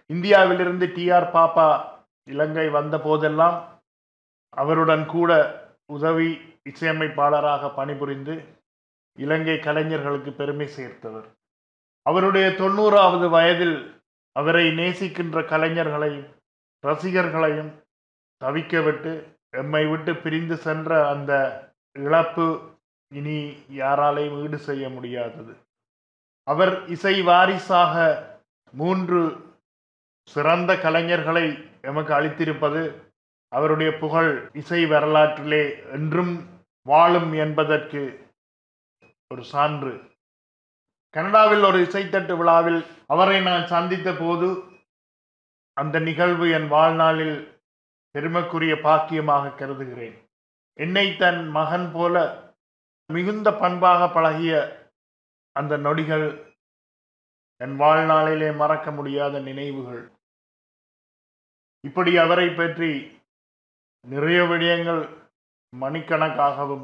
இந்தியாவிலிருந்து டி.ஆர். பாப்பா இலங்கை வந்த போதெல்லாம் அவருடன் கூட உதவி இசையமைப்பாளராக பணிபுரிந்து இலங்கை கலைஞர்களுக்கு பெருமை சேர்த்தவர். அவருடைய 90வது வயதில் அவரை நேசிக்கின்ற கலைஞர்களையும் ரசிகர்களையும் தவிக்க விட்டு எம்மை விட்டு பிரிந்து சென்ற அந்த இழப்பு இனி யாராலையும் ஈடு செய்ய முடியாதது. அவர் இசை வாரிசாக 3 சிறந்த கலைஞர்களை எமக்கு அளித்திருப்பது அவருடைய புகழ் இசை வரலாற்றிலே என்றும் வாழும் என்பதற்கு ஒரு சான்று. கனடாவில் ஒரு இசைத்தட்டு விழாவில் அவரை நான் சந்தித்த போது அந்த நிகழ்வு என் வாழ்நாளில் பெருமைக்குரிய பாக்கியமாக கருதுகிறேன். என்னை தன் மகன் போல மிகுந்த பண்பாக பழகிய அந்த நொடிகள் என் வாழ்நாளிலே மறக்க முடியாத நினைவுகள். இப்படி அவரை பற்றி நிறைய விடயங்கள் மணிக்கணக்காகவும்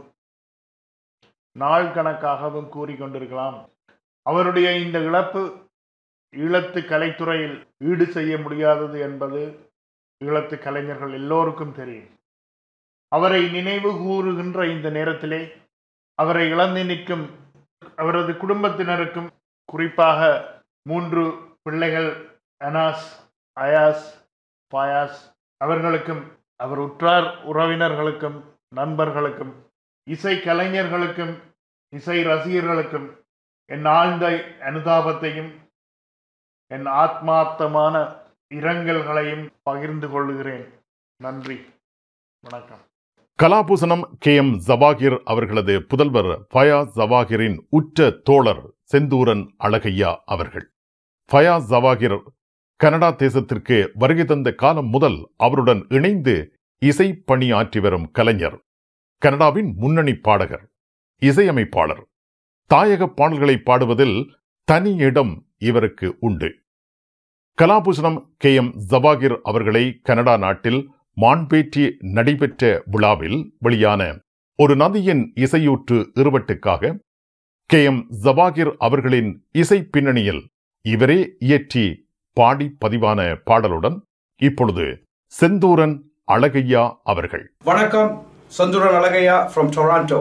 நாள் கணக்காகவும் கூறிக்கொண்டிருக்கலாம். அவருடைய இந்த இழப்பு ஈழத்து கலைத்துறையில் ஈடு செய்ய முடியாதது என்பது ஈழத்து கலைஞர்கள் எல்லோருக்கும் தெரியும். அவரை நினைவு கூறுகின்ற இந்த நேரத்திலே அவரை இழந்து நிற்கும் அவரது குடும்பத்தினருக்கும், குறிப்பாக 3 பிள்ளைகள் அனாஸ், அயாஸ், ஃபயாஸ் அவர்களுக்கும், அவர் உற்றார் உறவினர்களுக்கும், நண்பர்களுக்கும், இசை கலைஞர்களுக்கும், இசை ரசிகர்களுக்கும் என் ஆழ்ந்த அனுதாபத்தையும் என் ஆத்மார்த்தமான இரங்கல்களையும் பகிர்ந்து கொள்கிறேன். நன்றி, வணக்கம். கலாபூசணம் K.M. ஜவாகிர் அவர்களது புதல்வர் ஃபயாஸ் ஜவாகிரின் உற்ற தோழர் செந்தூரன் அழகையா அவர்கள். ஃபயாஸ் ஜவாகிர் கனடா தேசத்திற்கு வருகை தந்த காலம் முதல் அவருடன் இணைந்து இசை பணியாற்றி வரும் கலைஞர். கனடாவின் முன்னணி பாடகர், இசையமைப்பாளர். தாயக பாடல்களை பாடுவதில் தனி இடம் இவருக்கு உண்டு. கலாபூசணம் K.M. ஜவாகிர் அவர்களை கனடா நாட்டில் மான்பேற்றி நடைபெற்ற விழாவில் வெளியான ஒரு நதியின் இசையூற்று இருவட்டுக்காக K.M. ஜவாகிர் அவர்களின் இசை பின்னணியில் இவரே இயற்றி பாடி பதிவான பாடலுடன் இப்பொழுது செந்தூரன் அழகையா அவர்கள். வணக்கம், செந்தூரன் அழகையா from Toronto.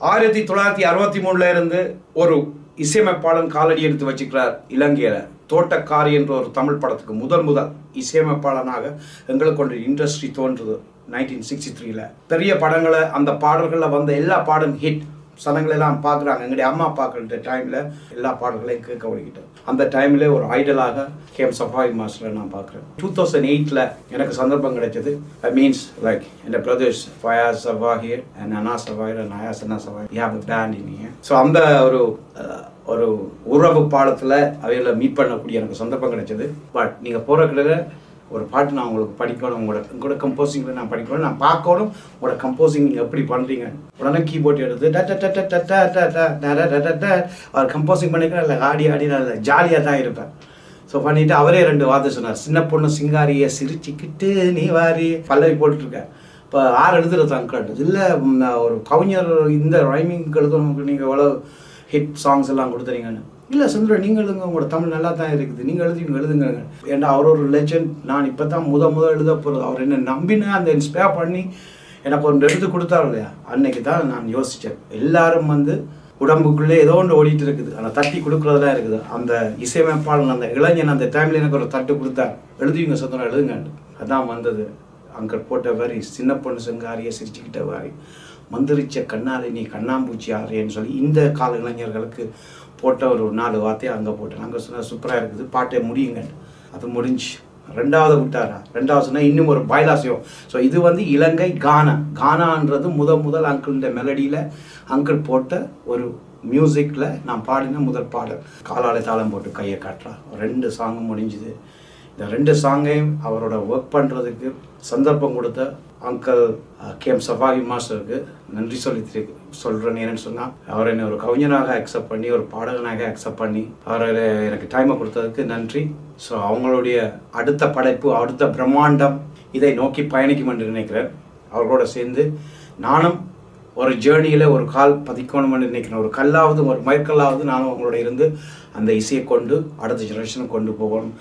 1963 இருந்து ஒரு இசையமைப்பாளன் காலடி எடுத்து வச்சுக்கிறார் இலங்கையில. தோட்டக்காரி என்ற ஒரு தமிழ் படத்துக்கு முதல் இசையமைப்பாளனாக எங்களுக்கு ஒரு இண்டஸ்ட்ரி தோன்றுது 1963. பெரிய படங்களை அந்த பாடல்களில் வந்த எல்லா பாடும் ஹிட். சனங்களெல்லாம் பார்க்குறாங்க. எங்களுடைய அம்மா பார்க்குற டைமில் எல்லா பாடல்களையும் கேட்க வழிகிட்டேன். அந்த டைமில் ஒரு ஐடலாக K.M. சஃபாவி மாஸ்டரை நான் பார்க்குறேன். 2008 எனக்கு சந்தர்ப்பம் கிடைச்சது. I means like N brothers Fayaz Jawahir and அனா சவாகிர் அண்ட் அயாஸ் அனா Sawahir you have a band in here. So அந்த ஒரு உறவு பாடத்தில் அவையில் மீட் பண்ணக்கூடிய எனக்கு சந்தர்ப்பம் கிடைச்சது. பட் நீங்கள் போகிற கிட்ட ஒரு பாட்டு நான் உங்களுக்கு படிக்கணும், உங்களோட கம்போசிங்கில் நான் படிக்கணும், நான் பார்க்கணும் உங்களோட கம்போசிங் நீங்கள் எப்படி பண்ணுறீங்க. உடனே கீபோர்ட் எடுத்து அவர் கம்போசிங் பண்ணிக்கிறேன். இல்லை ஆடி நான் ஜாலியாக தான் இருப்பேன். ஸோ பண்ணிவிட்டு அவரே 2 வார்த்தை சொன்னார். சின்ன பொண்ணு சிங்காரியை சிரிச்சுக்கிட்டு நீ வாரி பல்லவி போட்டுருக்கேன். இப்போ 6 எழுதுறது அங்கிள் இல்லை ஒரு கவிஞர் இந்த ரைமிங் எழுதுறவங்களுக்கு நீங்கள் எவ்வளோ ஹிட் சாங்ஸ் எல்லாம் கொடுத்துறீங்கன்னு. இல்லை சுந்தரம், நீங்கள் எழுதுங்க, உங்களோட தமிழ் நல்லா தான் இருக்குது, நீங்கள் எழுதுங்க. ஏன்னா அவர் ஒரு லெஜண்ட். நான் இப்போ தான் முதல் எழுத போகிறது. அவர் என்ன நம்பினா அந்த இன்ஸ்பயர் பண்ணி எனக்கு ஒன்று எழுத்து கொடுத்தாரு இல்லையா, அன்னைக்கு தான் நான் யோசித்தேன். எல்லாரும் உடம்புக்குள்ளே ஏதோ ஒன்று ஓடிட்டு இருக்குது, ஆனால் தட்டி கொடுக்குறதுலாம் இருக்குது. அந்த இசையமைப்பாளன் அந்த இளைஞன் அந்த டைமில் எனக்கு ஒரு தட்டு கொடுத்தார். எழுதுவீங்க சுந்தரம், எழுதுங்க. அதான் வந்தது அங்கே போட்ட வரி, சின்ன பொண்ணு செங்காரியை சிரிச்சுக்கிட்ட வாரி, மந்திரிச்ச கண்ணாலே நீ கண்ணாம்பூச்சி ஆறேன்னு சொல்லி இந்த கால இளைஞர்களுக்கு போட்ட ஒரு 4 வார்த்தையை அங்கே போட்டேன். அங்கே சொன்னால் சூப்பராக இருக்குது, பாட்டை முடியுங்க. அது முடிஞ்சு 2வது விட்டாரா, 2வது சொன்னால் இன்னும் ஒரு பைலாசியம். ஸோ இது இலங்கை கானான்றது முதல் அங்கிள்ட மெலடியில் அங்கிள் போட்ட ஒரு மியூசிக்கில் நான் பாடின முதல் பாடல். காலாலே தாளம் போட்டு கையை காட்டுறா 2 சாங்கும் முடிஞ்சுது. இந்த 2 சாங்கையும் அவரோட ஒர்க் பண்ணுறதுக்கு சந்தர்ப்பம் கொடுத்த அங்கிள் K.M. சஃபாவி மாஸ்டருக்கு நன்றி சொல்கிறேன். ஏன்னு சொன்னால் அவர் என்னை ஒரு கவிஞனாக அக்செப்ட் பண்ணி, ஒரு பாடகனாக அக்செப்ட் பண்ணி அவர் எனக்கு டைமை கொடுத்ததுக்கு நன்றி. ஸோ அவங்களுடைய அடுத்த படைப்பு, அடுத்த பிரம்மாண்டம் இதை நோக்கி பயணிக்கும் என்று நினைக்கிறேன். அவர்களோட சேர்ந்து நானும் ஒரு ஜேர்னியில் ஒரு கால் பதிக்கணும்னு நினைக்கிறேன். ஒரு கல்லாவது, ஒரு மயக்கல்லாவது நானும் அவங்களோட இருந்து அந்த இசையை கொண்டு அடுத்த ஜெனரேஷனுக்கு கொண்டு போகணும்.